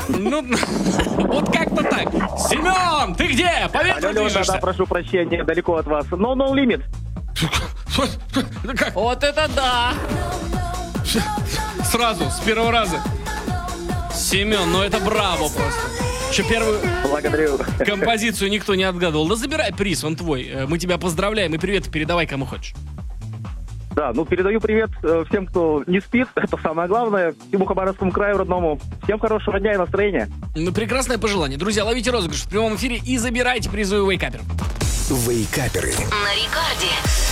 Ну, вот как-то так. Семен, ты где? По ветру Алло, движешься? да, прошу прощения, далеко от вас. No limit. Как? Вот это да! Сразу, с первого раза. Семен, ну это браво просто. Еще первую Благодарю. композицию никто не отгадывал. Да забирай приз, он твой. Мы тебя поздравляем и привет передавай кому хочешь. Да, ну передаю привет всем, кто не спит. Это самое главное. Всему Хабаровскому краю родному. Всем хорошего дня и настроения. Ну, прекрасное пожелание. Друзья, ловите розыгрыш в прямом эфире и забирайте призовые вейкаперы. Вейкаперы. На рекорде.